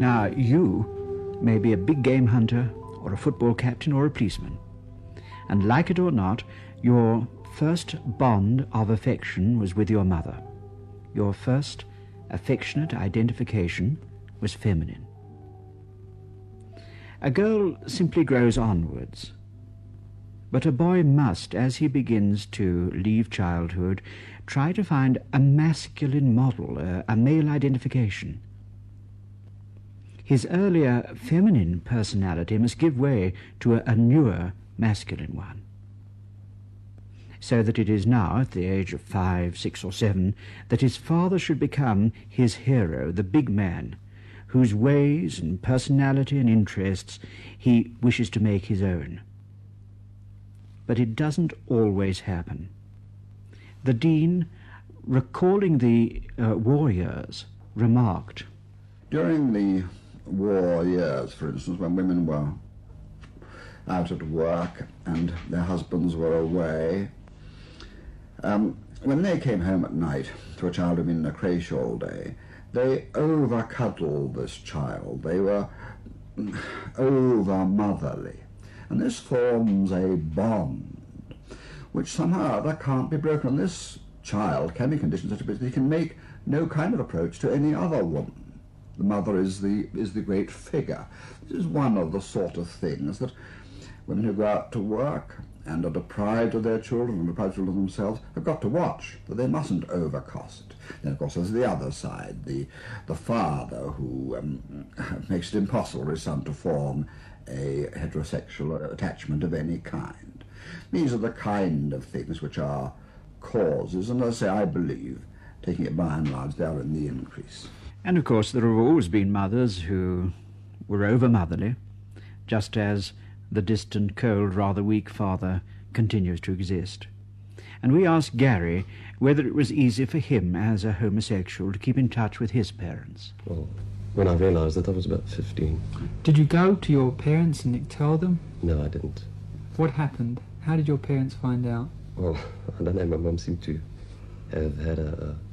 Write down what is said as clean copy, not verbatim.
Now, you may be a big game hunter, or a football captain, or a policeman. And like it or not, your first bond of affection was with your mother. Your first affectionate identification was feminine. A girl simply grows onwards, but a boy must, as he begins to leave childhood, try to find a masculine model, a male identification. His earlier feminine personality must give way to a newer masculine one, so that it is now, at the age of 5, 6, or 7, that his father should become his hero, the big man, whose ways and personality and interests he wishes to make his own. But it doesn't always happen. The Dean, recalling the war years, remarked, "During the war years, for instance, when women were out at work and their husbands were away, when they came home at night to a child who'd been in a creche all day, they over-cuddled this child. They were over-motherly. And this forms a bond which somehow or other can't be broken. And this child can be conditioned such a bit that he can make no kind of approach to any other woman. The mother is the great figure. This is one of the sort of things that women who go out to work and are deprived of their children and deprived of themselves have got to watch, that they mustn't overcost. Then, of course, there's the other side, the father who makes it impossible for his son to form a heterosexual attachment of any kind. These are the kind of things which are causes, and as I say, I believe, taking it by and large, they are in the increase. And of course there have always been mothers who were over-motherly, just as the distant, cold, rather weak father continues to exist. And we asked Gary whether it was easy for him as a homosexual to keep in touch with his parents. Well, when I realised that I was about 15. Did you go to your parents and tell them? No, I didn't. What happened? How did your parents find out? Well, I don't know, my mum seemed to have had a